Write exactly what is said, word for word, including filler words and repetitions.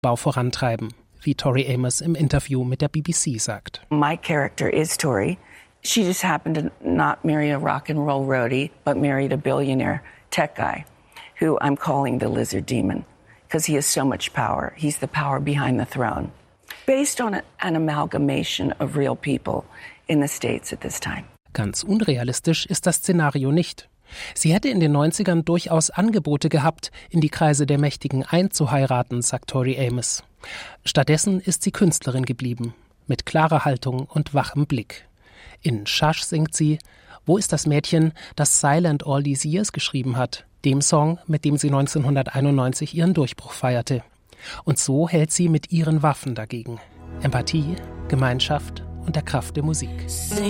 Bau vorantreiben, wie Tori Amos im Interview mit der B B C sagt. My character is Tori. She just happened to not marry a rock and roll roadie, but married a billionaire tech guy, who I'm calling the lizard demon, because he has so much power. He's the power behind the throne. Based on an amalgamation of real people in the States at this time. Ganz unrealistisch ist das Szenario nicht. Sie hätte in den neunzigern durchaus Angebote gehabt, in die Kreise der Mächtigen einzuheiraten, sagt Tori Amos. Stattdessen ist sie Künstlerin geblieben, mit klarer Haltung und wachem Blick. In Shush singt sie, wo ist das Mädchen, das Silent All These Years geschrieben hat, dem Song, mit dem sie neunzehnhunderteinundneunzig ihren Durchbruch feierte. Und so hält sie mit ihren Waffen dagegen. Empathie, Gemeinschaft und der Kraft der Musik.